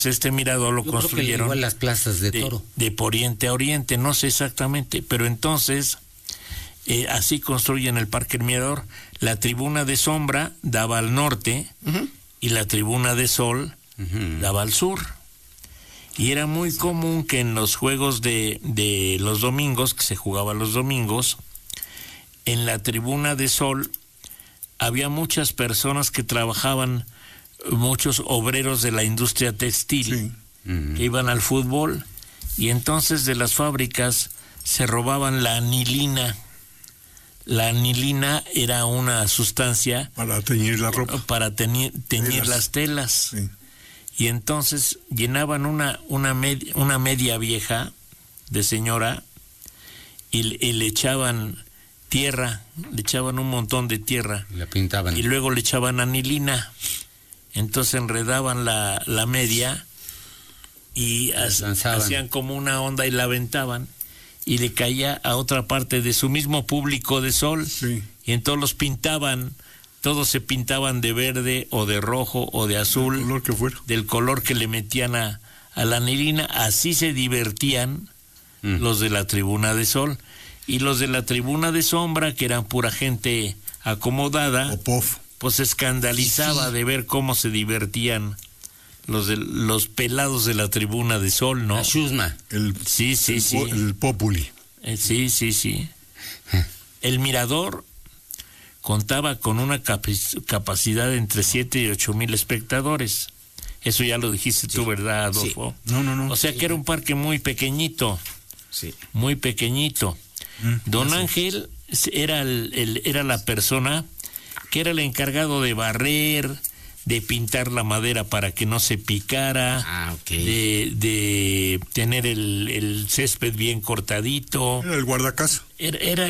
este mirador lo construyeron igual las plazas de toro. De poniente a oriente, no sé exactamente, pero entonces así construyen el Parque El Mirador. La tribuna de sombra daba al norte y la tribuna de sol daba al sur. Y era muy común que en los juegos de los domingos, que se jugaba los domingos, en la tribuna de sol había muchas personas que trabajaban, muchos obreros de la industria textil, que iban al fútbol, y entonces de las fábricas se robaban la anilina. La anilina era una sustancia para teñir la ropa, para teñir las telas. Sí. Y entonces llenaban una media vieja de señora y le echaban tierra, le echaban un montón de tierra. La pintaban. Y luego le echaban anilina. Entonces enredaban la media y hacían como una onda y la aventaban y le caía a otra parte de su mismo público de sol. Sí. Y entonces los pintaban, todos se pintaban de verde o de rojo o de azul, el color que fuera, del color que le metían a la anilina. Así se divertían los de la tribuna de sol. Y los de la tribuna de sombra, que eran pura gente acomodada, pues se escandalizaba de ver cómo se divertían los pelados de la tribuna de sol, ¿no? La chusma. Sí. El populi. Sí. El mirador contaba con una capacidad de entre 7 y 8 mil espectadores. Eso ya lo dijiste tú, ¿verdad, Adolfo? Sí. No. O sea que era un parque muy pequeñito. Sí. Muy pequeñito. Don Ángel era la persona que era el encargado de barrer, de pintar la madera para que no se picara, de tener el césped bien cortadito. Era el guardacasa. Era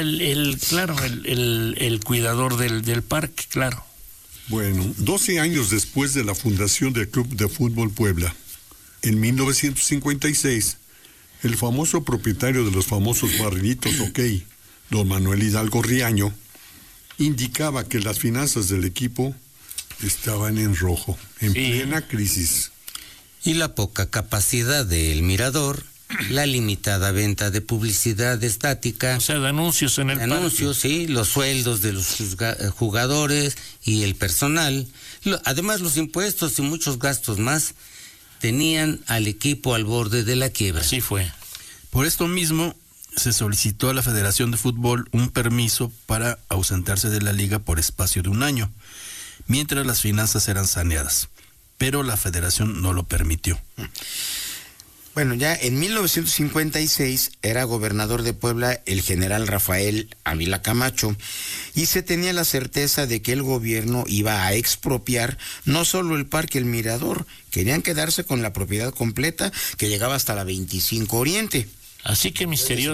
el cuidador del parque, claro. Bueno, 12 años después de la fundación del Club de Fútbol Puebla, en 1956, el famoso propietario de los famosos barrilitos OK, don Manuel Hidalgo Riaño, indicaba que las finanzas del equipo estaban en rojo, en plena crisis. Y la poca capacidad del mirador, la limitada venta de publicidad estática. O sea, de anuncios en el parque. Anuncios, sí, los sueldos de los jugadores y el personal. Además, los impuestos y muchos gastos más tenían al equipo al borde de la quiebra. Así fue. Por esto mismo, se solicitó a la Federación de Fútbol un permiso para ausentarse de la liga por espacio de un año, mientras las finanzas eran saneadas, pero la Federación no lo permitió. Bueno, ya en 1956 era gobernador de Puebla el general Rafael Ávila Camacho y se tenía la certeza de que el gobierno iba a expropiar no solo el Parque El Mirador, querían quedarse con la propiedad completa que llegaba hasta la 25 Oriente. Así que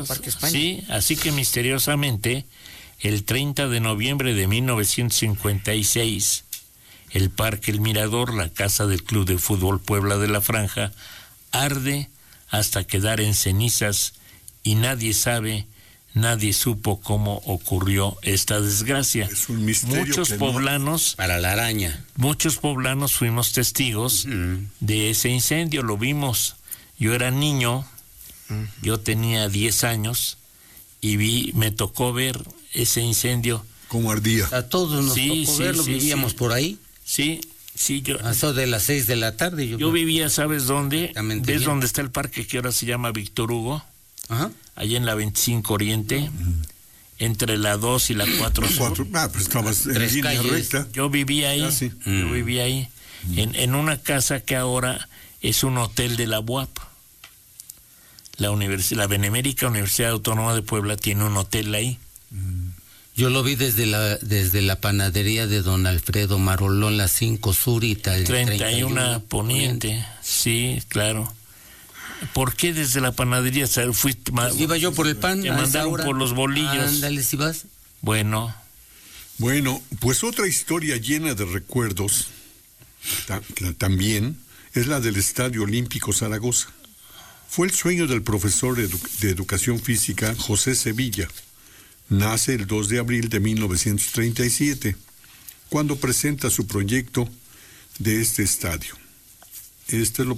misteriosamente, el 30 de noviembre de 1956, el Parque El Mirador, la casa del Club de Fútbol Puebla de la Franja, arde hasta quedar en cenizas y nadie supo cómo ocurrió esta desgracia. Es un misterio. Para la araña. Muchos poblanos fuimos testigos de ese incendio, lo vimos. Yo era niño, yo tenía 10 años y me tocó ver ese incendio. ¿Cómo ardía? A todos nos tocó verlo, vivíamos por ahí. Sí, yo... A eso de las 6 de la tarde. Yo vivía, ¿sabes dónde? ¿Ves dónde está el parque que ahora se llama Víctor Hugo? Ajá. Allá en la 25 Oriente, entre la 2 y la 4 Sur. Pues estabas en línea recta. Yo vivía ahí, en una casa que ahora es un hotel de la UAP. La Benemérita Universidad Autónoma de Puebla tiene un hotel ahí. Yo lo vi desde la panadería de don Alfredo Marolón, la 5 Sur y 31 Poniente. Sí, claro. ¿Por qué desde la panadería? Iba yo por el pan. Te mandaron por los bolillos. Ándale, si vas. Bueno, pues otra historia llena de recuerdos también es la del Estadio Olímpico Zaragoza. Fue el sueño del profesor de Educación Física José Sevilla. Nace el 2 de abril de 1937, cuando presenta su proyecto de este estadio. Este lo